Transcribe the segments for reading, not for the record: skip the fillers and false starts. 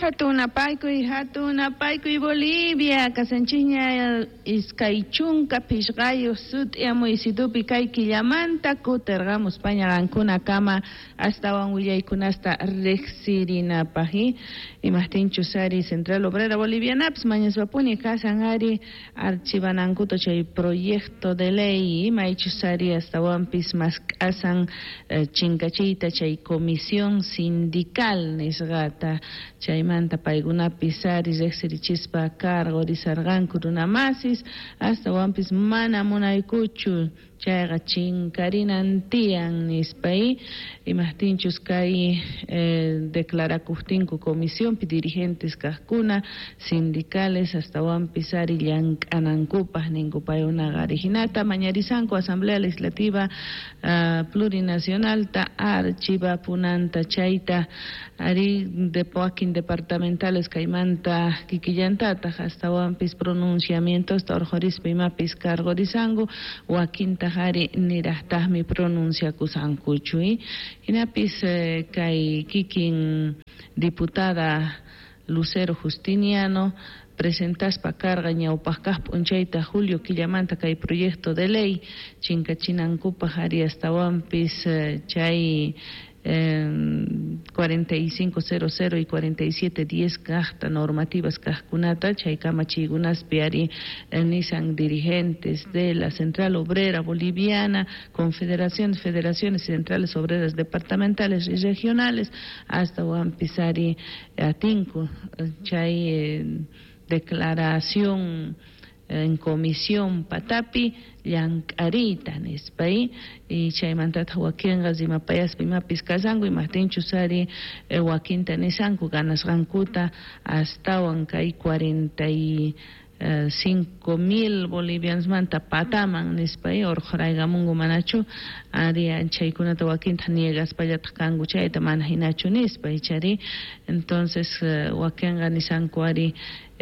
Hatunapaykuy Bolivia, Casanchiña Iskaychunka, Pishgayo Sud, Muisitupi Kay Killamanta, Kutergamos España, Gancuna Cama, hasta Wanwillaycuna, hasta Rexirinapaji, y Martín Chusari, Central Obrera Boliviana, Mañas Vapuni, Casanari, Archivanancuto, Chay Proyecto de Ley, Maichusari, hasta Wampis, Mascasan, Chincachita, Chay Comisión Sindical, Nisgata, Chaymanta Paiguna Pisaris, Exerichispa Cargo, Disargan Kurunamasis, hasta Wampis Mana Monaycuchu, Chayga Chinkarina Antian Nispai, y Martinchus Kai declara Custinco Comisión, dirigentes Cascuna, sindicales, hasta Wampisari, Yank Anancupas, Nincupayuna Gariginata, Mañarizanco, Asamblea Legislativa Plurinacional, Ta Archiva Punanta Chaita, Ari de Poaquín departamentales Caimanta Kikillantata, hasta Wampis pronunciamientos, Torjoris Pimapis Cargo Rizango, Joaquín Tajari Nirastahmi pronuncia Kusankuchui, Inapis Kai Kikin diputada Lucero Justiniano, presentas pa carga ñaupajkas punchayta Julio Quillamanta kay proyecto de ley chinkachinankupa hari hasta wampis chay 4500 y 4710 kajta normativas kajkunata chay kamachigunas piari nisan dirigentes de la Central Obrera Boliviana, Confederaciones, Federaciones Centrales Obreras Departamentales y Regionales, hasta Wampisari Atinco, chay declaración en comisión Patapi, Yankarita, Nespai, y Chaymantata Joaquín Gazimapayas Pimapis Kazango y Martín Chusari, Joaquín Tanesango, Ganas Rancuta, hasta Huancay 45,000 bolivianos manta pataman Nespai, Orjoraiga Mungo Manacho, Aria Chaykunata Joaquín Taniegas Payatkangu Chayta Manahinacho Nespai, Chari, entonces Joaquín Ganisango Ari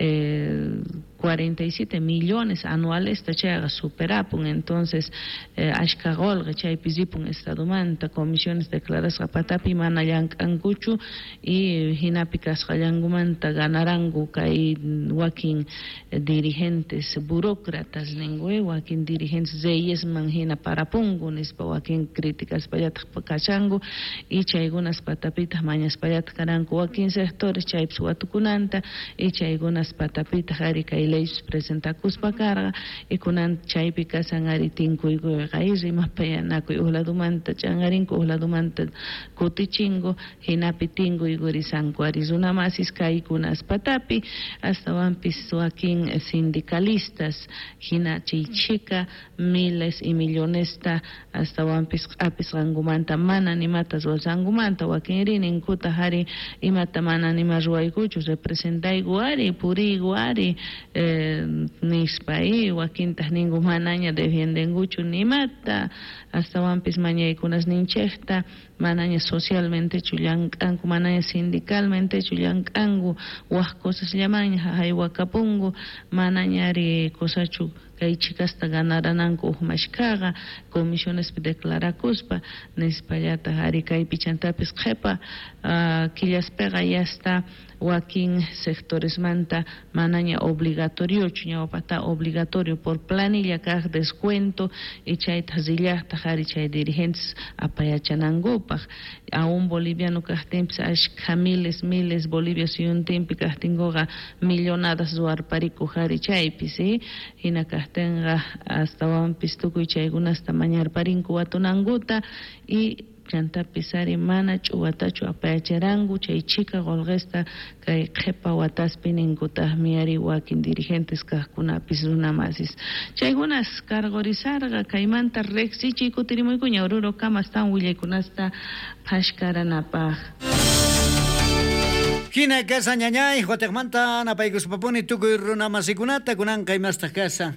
47 millones anuales tachaga superapun, entonces ashkagol chay pisipun estadumanta comisiones declaradas Patapi manayank anguchu y hinapicas hayangumanta ganarangu kay wakin dirigentes burócratas lengüe wakin dirigentes zeyes manjina parapungu nispa wakin críticas payat pakachangu y chaygunas patapitas mañas payat karanku wakin sectores chay psuatukunanta y chaygunas patapita harika y leyes presenta kuspa carga y kunan chaypi kasan ari tinku y gairi más payanaku y uhladumanta changarinko uhladumanta kutichingo hinapi tingo y gorisanko arizuna masis kai kunas patapi hasta wampis wakin sindicalistas hina chichika miles y millones hasta wampis apis rangumanta mana ni matas wasangumanta wakin rinin kuta hari imata mana ni marruaykuchu representa iguari puri iguari nispai wakintas ningu manaña defiendenguchu ni mata hasta wampis mañaykunas ninchekta manaña socialmente chullankanku manaña sindicalmente chullankanku waj cosas llamaña hay wakapungu manañari cosachu kay chikasta ganarananku mashkaga comisiones declarakuspa nispallata hari kay pichantapis qhepa killaspega ya está wakin sectores manta manaña obligatorio chuñawapata obligatorio por planilla kaj descuento y chayta zillajta hari chay dirigentes apayachanangupak a un boliviano kajtimpis ashka miles bolivias y un timpi kajtingoga millonadas zuarpariku hari chaypis hina kajtenga hasta wampis tukuy chaygunas hasta mañar parinku watunanguta y chanta pisari mana chuwatachu apayacharangu chay chika golgesta kay qhepa wataspi ninkutah miari wakin dirigentes kajkunapis runamasis chaygunas kargorizarga kaymanta reksichi kutirimuykuña ururo kama stan willaykunasta phashkaranapaj. Hina casa ñañay Jotekmanta napaykuspapuni tukuy runamasikunata kunan kaymasta casa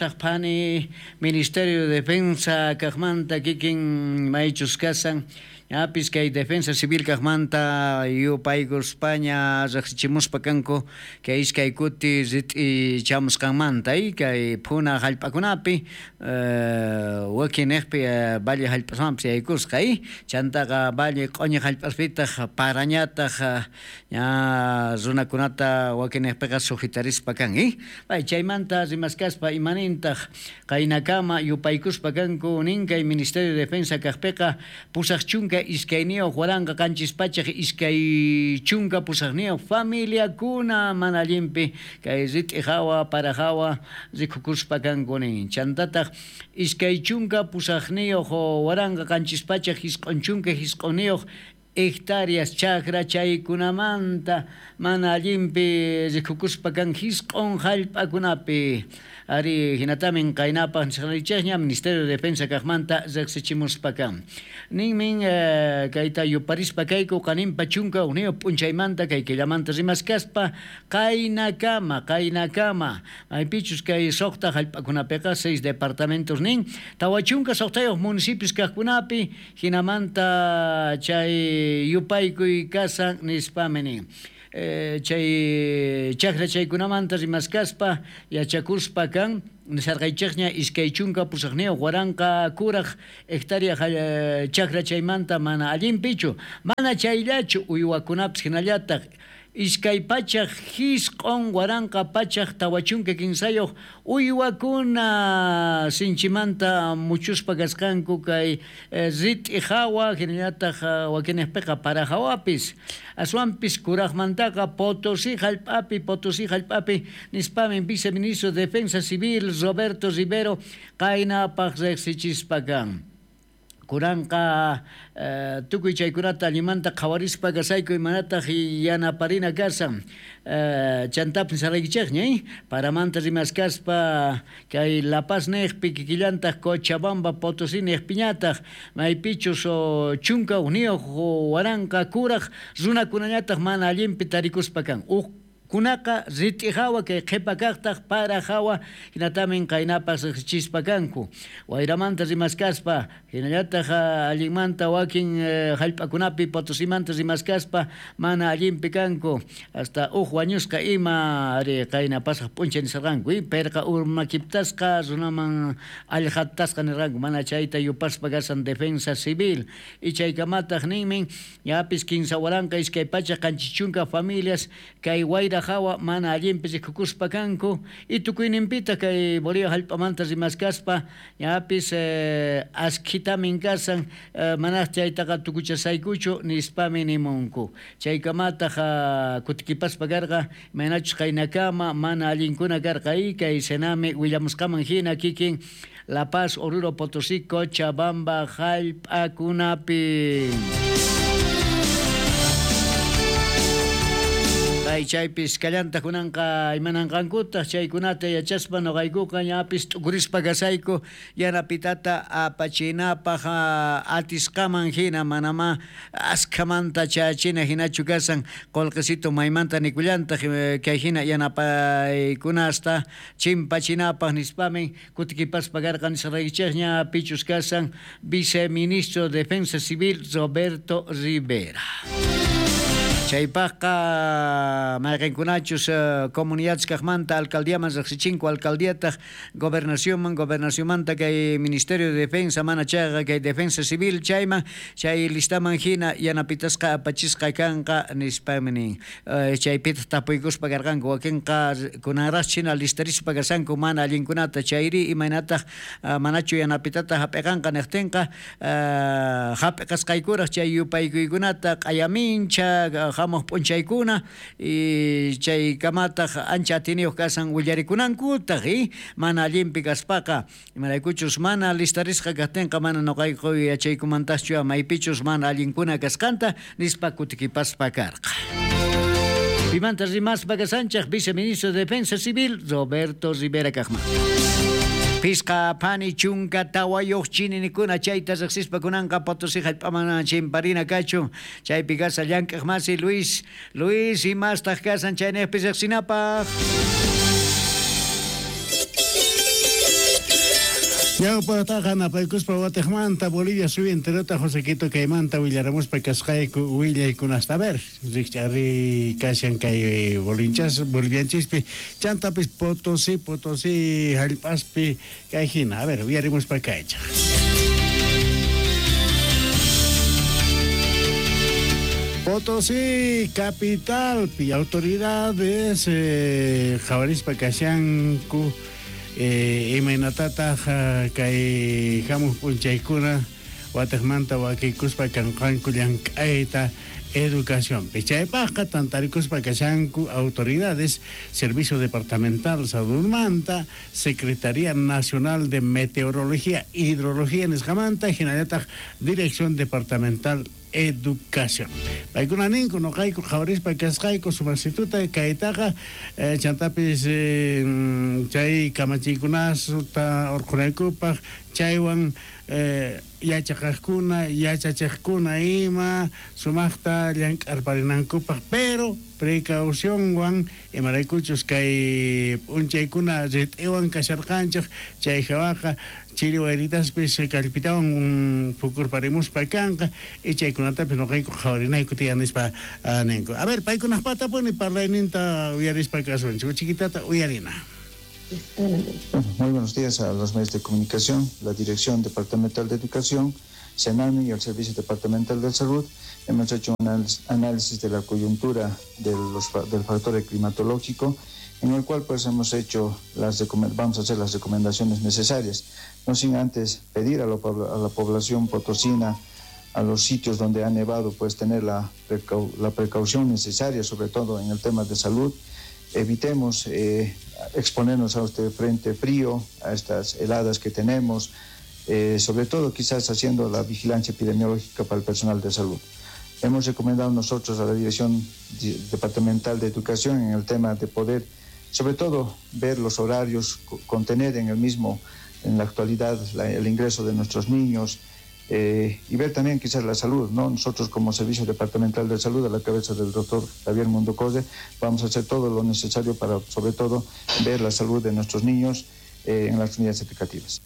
pasaqpani Ministerio de Defensa kajmanta kikin maychus kasan yapis kay defensa civil kaqmanta yupayku España riqsichimuspa kanku kay iskay kuti rit'i chamusqanmanta kay phuna hallp'akunapi wakinejpi valle hallp'asmanpas yaykusqa chantaqa valle q'uñi hallp'aspitaq parañataq ña runakunata wakinejpiqa sujitarispa kan chaymanta rimaskaspa imanintaq kaynakama yupaykuspa kanku ninkay Ministerio de Defensa kaqpiqa pusaq chunka iskayniyuq waranqa qanchispachaq iskay chunka pusaqniyuq familiakuna mana allinpi kay rit'i hawa para hawa rikukuspa kanku nin chantataq iskay chunka pusaqniyuq waranqa qanchispachaq hisq'un chunka hisq'uniyuq hectáreas chakra chaykunamanta mana allinpi rikukuspa kan hisq'un hallp'akunapi ari hinatamin kaynapaq nisqanichaqña Ministerio de Defensa kaqmanta riqsichimuspa kan ninmin kayta yuparispa kayku qaninpa chunka uniyuq p'unchaymanta kay killamanta rimaskaspa kaynakama maypichus kay suqta hallp'akunapiqa 6 departamentos nin tawa chunka suqtayuq municipios kaqkunapi hinamanta chay yupaykuy kasan nispami nin chay chakra chaykunamanta rimaskaspa yachakuspa kan nisarqaychaqña iskay chunka pusaqniyuq waranqa kuraq hectárea chakra chaymanta mana allinpichu mana chayllachu uywakunapis hinallataq iskay pachaq hisq'un waranqa pachaq tawa chunka kinsayuq uywakuna sinchimanta muchuspa kasqanku kay rit'i hawa hinallataq wakinejpiqa para hawapis aswanpis kuraqmantaqa Potosí hallp'api nispami viceministro de Defensa Civil Roberto Rivero qaynapaq riqsichispa kan kuranqa tukuy chaykunata allimanta qhawarispa kasayku imanataq yanaparina kasan chantapis saraykichaqña paramanta rimaskaspa kay La Paz niqpi kikillantaq Cochabamba Potosí niqpiñataq maypichus chunka uniyuq waranqa kuraq runakunañataq mana allinpi tarikuspa kan kunaqa rit'i hawa kay qhipa kaqtaq para hawa hinatamin qaynapas riqsichispa kanku wayramanta rimaskaspa hinallataq allinmanta wakin hallp'akunapi Potosímanta rimaskaspa mana allinpi kanku hasta wañusqa ima ari qaynapasaq p'uncha nisarqanku pirqa urmakiptasqa runaman aljatasqa nirqanku mana chayta yupaspa kasan defensa civil chaykamataq ninmin yapis kinsa waranqa iskay pacha qanchichunka familias kay wayra hawa mana allinpi rikukuspa kanku tukuyninpita kay Bolívar hallp'amanta rimaskaspa yapis askitamin kasan manaq chaytaqa tukuchasaykuchu nispami nimunku chaykamataq kutikipaspa karqa imanachus qaynakama mana allinkuna karqa kay senami willamusqaman hina kikin La Paz Oruro Potosí Cochabamba hallp'akunapi chaypis kallanta kunanqa imananqankutaq chaykunata yachaspa noqaykuqa ñapis t'ukurispa kasayku yanapitata apachinapaq atisqaman hina manama askamanta chachina hinachu kasan qollqisito maymanta nikullantaq kay hina yanapaykuna hasta chimpachinapaq nispamin kutikipaspa karqa nisaraykichaqña pichus kasan viceministro de Defensa Civil Roberto Rivera chaypaqa mayqinkunachus comunidades kaqmanta alcaldiaman riqsichinku alcaldiataq gobernacionmanta kay Ministerio de Defensa mana chayqa kay Defensa Civil chayman chay listaman hina yanapitasqa apachisqa kanqa nispami nin chaypita tapuykuspa karqanku wakinqa kunanraq china listarispa kasanku mana allinkunata chayri imaynataq manachu yanapitata hap'iqanqa niqtinqa hap'iqasqaykuraq chay yupaykuykunata q'ayamincha hamuq p'unchaykuna chaykamataq ancha atiniyuq kasan willarikunankutaj mana allinpi kaspaqa imaraykuchus mana listarisqa kaqtinqa mana noqayku yachaykumantaschu maypichus mana allinkuna kasqanta nispa kutikipaspa karqa pimanta rimaspa kasanchaq viceministro de Defensa Civil Roberto Rivera kaqman Pisqa pani chunka tawayuq chininikuna chayta riqsispa kunanqa Potosí hallp'aman chimparina kachu chaypi kasa llank'aq masi Luis imastaq kasan chayniypi riqsinapaq Ya por tajana paikus pa Guatemala, Bolivia subi enterota José Quito Caimanta, Villaramos pa Cascaico, Villa y con hasta ver, Richari Casian Cay Bolinchas, Bolivianchispi, Chantapis Potosí, Jalpaspi, Cajina, a ver, Villaremos pa Caicha. Potosí, capital, y autoridades, Jabaris pa Casiancu, imaynatata kay hamuq p'unchaykuna Guatemanta wakikuspa kanqanku llank'ayta educación. Pichaypaqa tantarikuspa kashanku autoridades, Servicio Departamental Salud Manta, Secretaría Nacional de Meteorología e Hidrología Nisqamanta, Hinallataq Dirección Departamental Educación. Paykuna ninku noqayku qhawrispa kasqayku sumasituta kaytaqa chantapis chay kamachiykunasuta urqunaykupaq chaywan yachaqaqkuna yachachiqkuna ima sumaqta llank'arparinankupaq pero precauciónwan imaraykuchus kay p'unchaykuna rit'iwan kasharqanchik chay hawaqa chiriwayritaspis kallpitawan pukurparimuspa kanqa y chaykunatapis noqayku qhawarinayku tiyanispa ninku. A ver, paykunaqpata puni parlayninta uyarispa kasunchik chiquitata uyarina. Muy buenos días a los medios de comunicación, la Dirección Departamental de Educación, SENAMI y el Servicio Departamental de Salud. Hemos hecho un análisis de la coyuntura del factor climatológico, en el cual pues vamos a hacer las recomendaciones necesarias, no sin antes pedir a la población potosina, a los sitios donde ha nevado, pues tener la precaución necesaria, sobre todo en el tema de salud. Evitemos exponernos a este frente frío, a estas heladas que tenemos, sobre todo quizás haciendo la vigilancia epidemiológica para el personal de salud. Hemos recomendado nosotros a la Dirección Departamental de Educación en el tema de poder, sobre todo, ver los horarios, contener en la actualidad el ingreso de nuestros niños, y ver también quizás la salud, ¿no? Nosotros como Servicio Departamental de Salud, a la cabeza del doctor Javier Munducoze, vamos a hacer todo lo necesario para, sobre todo, ver la salud de nuestros niños en las unidades educativas.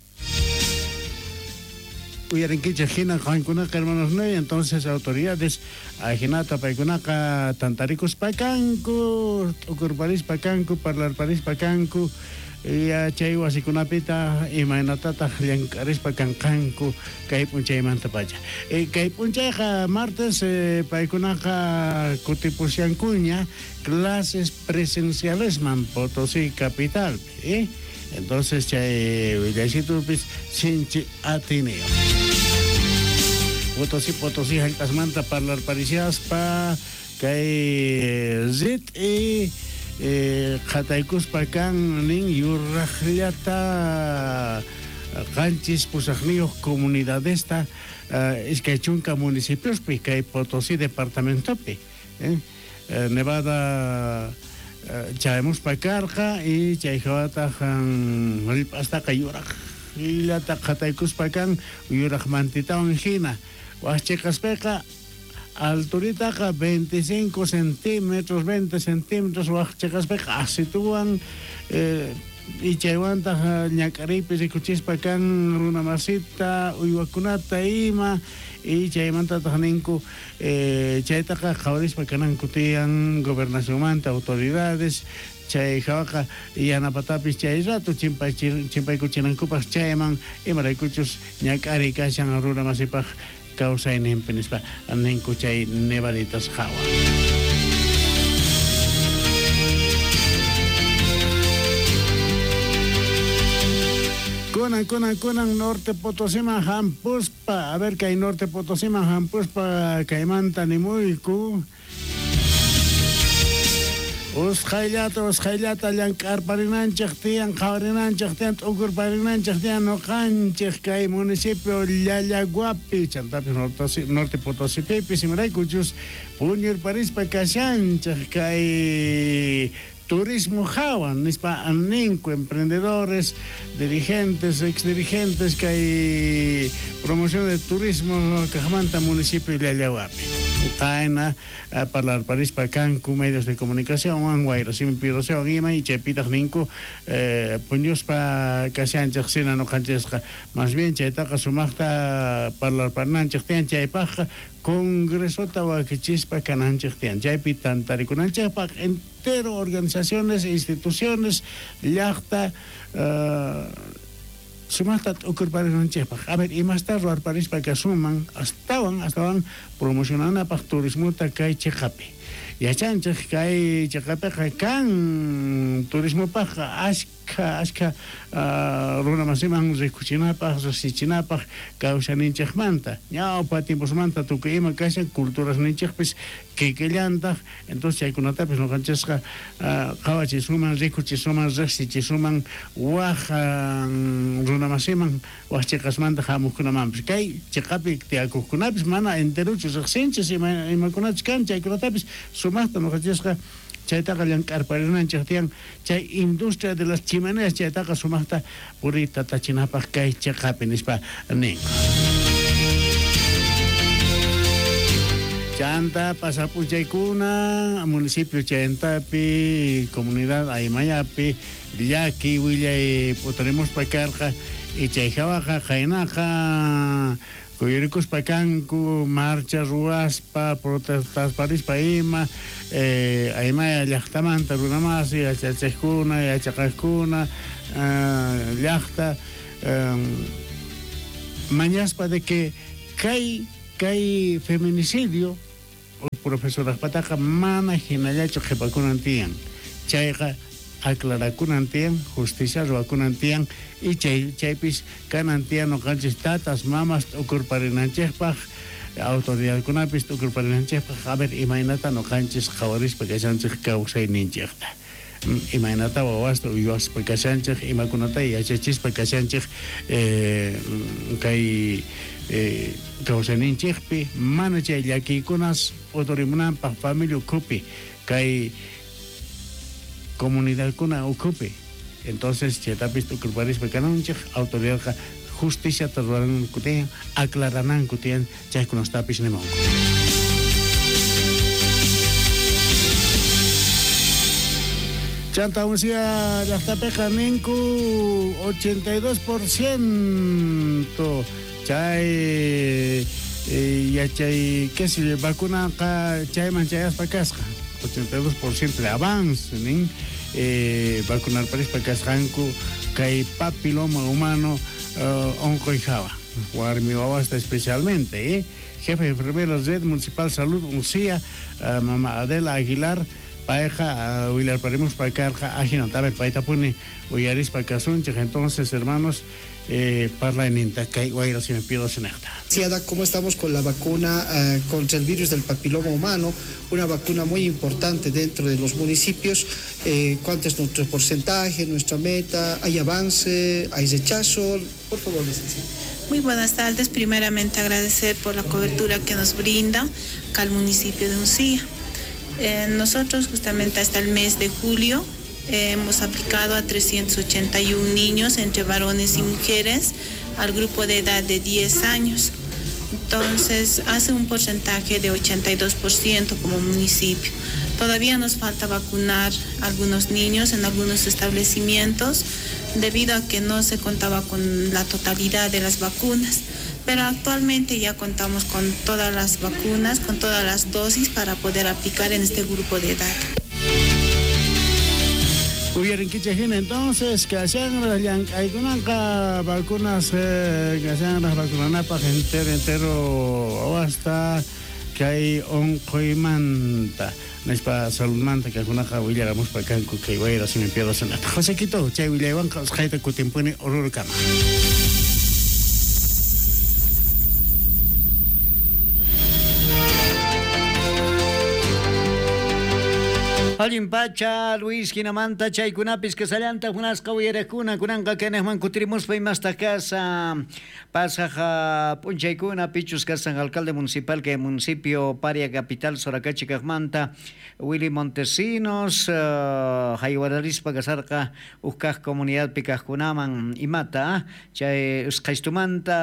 Uyarinkicha hina qankunaqa hermanos nueve, entonces autoridades ajinata paykunaqa tantaricus pakanku, ukurparis pakanku, parlarparis pakanku, ya chay wasikunapita imaynatataq llank'arispa kanqanku kay p'unchaymanta pacha. Kay p'unchayqa martes paykunaqa kutipusyankuña clases presencialesman Potosí capital, entonces chay villaycitupis sinchi atineo. Potosí hallp'asmanta parlarparisiaspa kay zit qhataykuspa kan nin yurraqllata qanchis pusaqniyuq comunidadesta iskay chunka municipiospi kay Potosí departamentopi Nevada chaymuspa karqa y chay hawataq hallp'astaqa yuraqllata qhataykuspa kan yuraqmantitawan hina waqchiqaspiqa alturitaqa 25 centímetros, 20 centímetros waqchiqaspiqa asituwan y chaywantaq ñak'ariypi rikuchispa kan runamasita uywakunata ima y chaymantataq ninku chaytaqa qhawarispa kananku tiyan gobernacionmanta autoridades chay hawaqa yanapatapis chay rato chimpaykuchinankupaq chayman imaraykuchus ñak'ari kashan runamasipaq kawsayninpinispa ninku chay nevaditas hawa. Kunan norte Potosima hampuspa, a ver kay norte Potosima hampuspa kaymanta nimuyku Usqhayllata llank'arparinanchik tiyan, qhawarinanchik tiyan, t'ukurparinanchik tiyan nuqanchik kay municipio Llallaguapi, chantapis norte Potosipipis, imaraykuchus puñurparispa kashanchik kay turismo hawan, nispa ninku emprendedores, dirigentes, exdirigentes kay promoción de turismo kajmanta municipio Llallaguapi. Taina, para París, para Cancu, medios de comunicación, Guayra, si me pido se oguima y chepita ninco, puños para que sean chexina no canchesca, más bien chetaca sumacta para Nanchek tian chaipaja, Congreso que chispa cananchek tian chaipitan tarikunanchepa, entero organizaciones, instituciones, yachta, Sumastat ocuparon chepa. A ver, y más tarde al París para que asuman, estaban promocionando para turismo takay checape. Y achan chekay checape kan turismo para aska runa masiman rikuchina para rasichina para causa ninchek manta. Ya o para tiempos manta tu que ima casa culturas ninchek pues que llanta, entonces hay con pues no canchesca kawachi suman rikuchi suman rasichi suman waja runa masiman wachecas manta jamus kuna mampis kay chekape te akunapis mana enteruchos rexenches y makunach cancha y con pues sumasta no canchesca Chaitaca Yancarparinan Chatian, Chay industria de las chimeneas, Chaitaca Sumasta, Purita Tachinapas, Kai Chacapinispa, Ning. Chanta, Pasapuchaicuna, municipio Chantapi, comunidad Aymayapi, Yaqui, Villa, Potaremos Pacarja, y Chaijabaja, Jainaja. Cuyuricus Pacancu, marcha Ruaspa, protestas París Paima, Aimaya Yachtamanta, Runamasi, Achachecuna, Achacacuna, Yachta, Mañaspa de que cae feminicidio, o profesora Pataca, mana Ginayacho Jepacunantian, Chaiga, aclaracunantian, justicia ruacunantian, y chaypis canantian o canchis tatas, mamas, ocuparinanchespaj, autoridad kunapis, ocuparinanchespaj, a ver, imaginata no canchis jawaris, porque chanchis causa y ninchechta. Imaginata wawasto, uyuas, porque chanchis, imakunata y achachis, porque chanchis, kai causa ninchechpi, manachay yakikunas, otorimunan, pa familia kupi, kai comunidad kuna ocupe. Entonces, Chetapis tu culparis pecanonchek, autoridad justicia tardaran kutian, aclaranan kutian, chay kunos tapis nemon. Chanta uncia la tapeja ninku 82%. Chay ya chay que si vacuna ka chay manchayas pa casca. 82% de avance, ¿no? Vacunar París para Casjanco, que papiloma humano, onco y java. Guarmiwaba está especialmente, Jefe de enfermeros Red Municipal Salud, Ucía, Mamá Adela Aguilar, pareja, Willar Parimos para Carja, Ajinotabe, Paitapuni, Uyaris para Casunche, entonces, hermanos, parla en Intacay, Guayra, si me pido senecta. ¿Cómo estamos con la vacuna contra el virus del papiloma humano? Una vacuna muy importante dentro de los municipios. ¿Cuánto es nuestro porcentaje, nuestra meta? ¿Hay avance? ¿Hay rechazo? Por favor, licenciada. Muy buenas tardes. Primeramente agradecer por la cobertura que nos brinda acá al municipio de Uncía. Nosotros justamente hasta el mes de julio hemos aplicado a 381 niños entre varones y mujeres al grupo de edad de 10 años. Entonces hace un porcentaje de 82% como municipio. Todavía nos falta vacunar a algunos niños en algunos establecimientos debido a que no se contaba con la totalidad de las vacunas. Pero actualmente ya contamos con todas las vacunas, con todas las dosis para poder aplicar en este grupo de edad. Hubieran que entonces que hacían algunas vacunas que hacían las vacunas para entero hasta que hay un coimanta no es para salud manta que alguna jahuilla vamos para acá que iba a ir así me pierdo senata José Quito chay huilla iban jaita kutimpuni oruro kama. Allin pacha Luis hinamanta chaykunapis kasallanta hunasqa wiyarakuna kunanqa kanaqman kutirimospa imasta casa pasaja punchaykuna pichus kasan alcalde municipal que municipio Paria capital Sorakachi kaqmanta Willy Montesinos haywararispa kasarqa uskaq comunidad pikaqkunaman imata chay usqaystumanta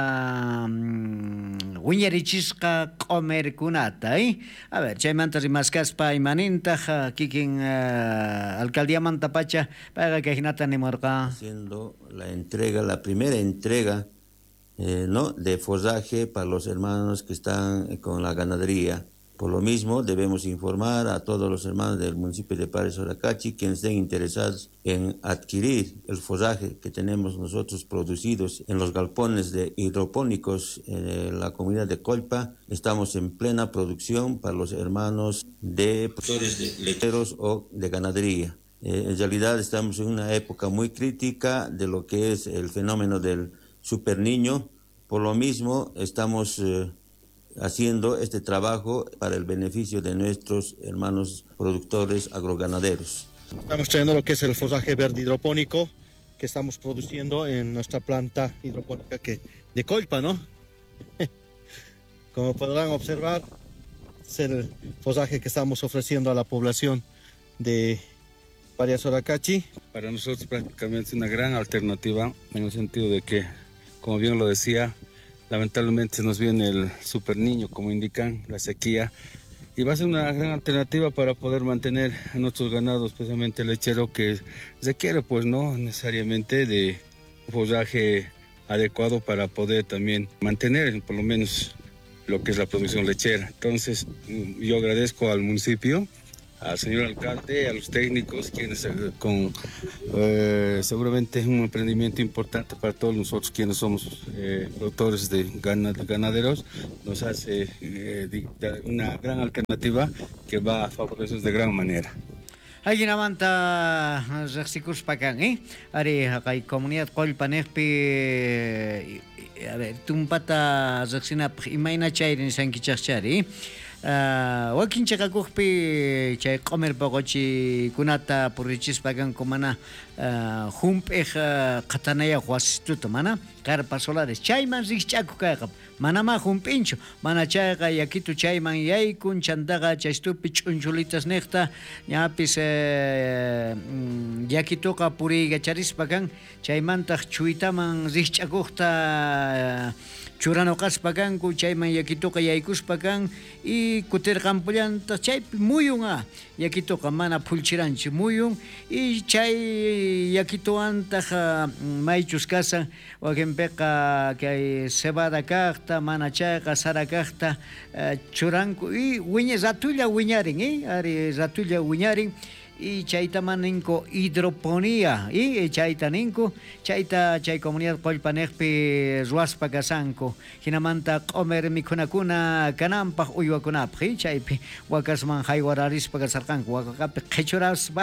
wiñarichisqa q'umirkunata a ver chaymanta rimaskaspa imanintaq kikin alcaldía Mantapacha para que hinata nimorqa haciendo la primera entrega ¿no? de forraje para los hermanos que están con la ganadería. Por lo mismo debemos informar a todos los hermanos del municipio de Paria Soracachi quienes estén interesados en adquirir el forraje que tenemos nosotros producidos en los galpones de hidropónicos en la comunidad de Colpa. Estamos en plena producción para los hermanos de productores de lecheros o de ganadería. En realidad estamos en una época muy crítica de lo que es el fenómeno del super niño. Por lo mismo estamos haciendo este trabajo para el beneficio de nuestros hermanos productores agroganaderos. Estamos trayendo lo que es el forraje verde hidropónico que estamos produciendo en nuestra planta hidropónica de Colpa, ¿no? Como podrán observar, es el forraje que estamos ofreciendo a la población de Paria Soracachi. Para nosotros prácticamente es una gran alternativa en el sentido de que, como bien lo decía, lamentablemente se nos viene el super niño, como indican, la sequía, y va a ser una gran alternativa para poder mantener a nuestros ganados, especialmente el lechero, que requiere, pues, no necesariamente de forraje adecuado para poder también mantener, por lo menos, lo que es la producción lechera. Entonces, yo agradezco al municipio, al señor alcalde, a los técnicos, quienes seguramente es un emprendimiento importante para todos nosotros quienes somos productores de ganaderos, nos hace una gran alternativa que va a favorecer de gran manera. Alguien amanta Zaxicus Pacan, Ari, hay comunidad Colpanegpi, a ver, tumpata Zaxina, Imaina Chairin Sankichachari. Wakin chakakuqpi chay q'umir paquchi kunata purichispakan kumana hump'ej qatanayaq wasistuta mana carpas solares chayman rikch'aku kayqa manama hump'inchu mana chayqa yakitu chayman yaykun chantaqa chaystupi ch'unchulitas niqta ñapis yakituqa puriykacharispakan chaymantaq chuytaman rikch'akuqta churanoqaspa kanku chayman yakituqa yaykuspa kan y kutirqanpullanta chaypi muyunqa yakituqa mana pulchiranchu muyun y chay yakituantaq maychus kasan wakinpiqa kay cebada kaqta mana chayqa sara kaqta churanku y ratulla wiñarin ari ratulla wiñarin y chayta maninko hidroponía y chayta ninku chayta chay comunidad Colpanegpi ruaspa kasanku hinamanta q'umir mikhunakuna kananpaq uywakunapaq chaypi wakasman haywararispa kasarqanku wakaqapi qhichuraspa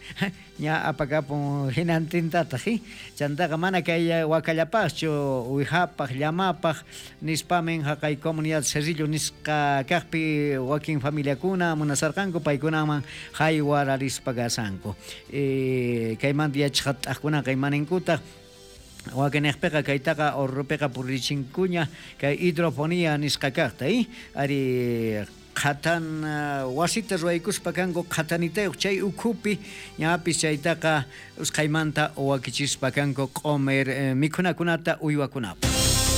ña apakapun hinantintataq chantaqa mana kay wakallapaqchu uwihapaq llamapaq nispamin haqay comunidad Cerrillo nisqa kaqpi wakin familiakuna munasarqanku paykunaman haywararispa pagasanko kaymanta yachaqtaqkuna kaymaninkuta wakinejpiqa kaytaqa orrupiqa purichinkuña kay hidroponía nisqa kaqta ari qhatan wasita ruwaykuspa kanku qhatanitayuq chay ukhupi ñapis chaytaqa usqaymanta wakichispa kanku q'umir mikhunakunata uywakunapa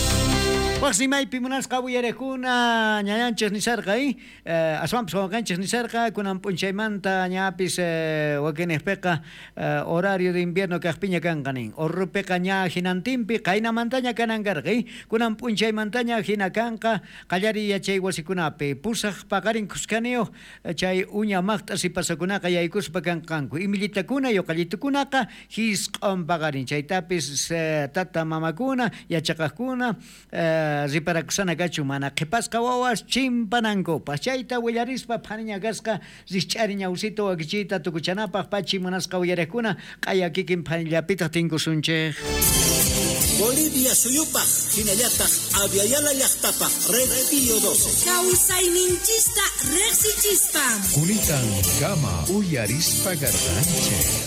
Waximaipi munasqa wiyarekuna ñayanchis nisarqa aswanpas wakanchis nisarqa kunan punchaymanta ñapis wakinejpiqa horario de invierno kaqpiña kanqanin urrupiqa ña hinantinpi qaynamantaña kanankarqa kunan punchaymantaña hina kanqa qallari yachay wasikunapi pusaq paqarin kuskaniyo chay uña maqta sipasakunaqa yaykuspa kanqanku imillitakuna yuqallitukunaqa hisq'un paqarin chaytapis tata mamakuna yachaqaqkuna riparakusana kachu mana qhipasqa wawas chimpanankupas chayta willarispa phaniña kasqa risch'ari ñawsito wakichiyta tukuchanapaq pachi munasqa willarijkuna q'aya kikin phanillapitaq tinkusunchik Bolivia suyupaj, hinallataq aviala llaqtapaq, Red Pío 12. Kawsayninchista reqsichispa. Kunitan kama uyarispa garganche.